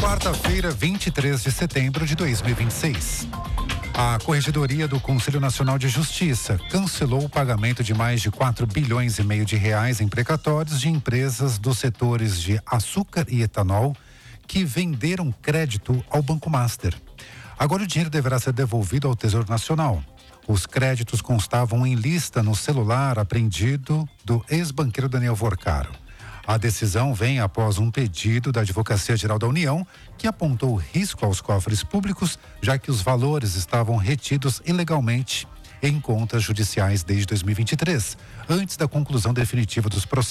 Quarta-feira, 23 de setembro de 2026. A Corregedoria do Conselho Nacional de Justiça cancelou o pagamento de mais de 4 bilhões e meio de reais em precatórios de empresas dos setores de açúcar e etanol que venderam crédito ao Banco Master. Agora o dinheiro deverá ser devolvido ao Tesouro Nacional. Os créditos constavam em lista no celular apreendido do ex-banqueiro Daniel Vorcaro. A decisão vem após um pedido da Advocacia Geral da União, que apontou risco aos cofres públicos, já que os valores estavam retidos ilegalmente em contas judiciais desde 2023, antes da conclusão definitiva dos processos.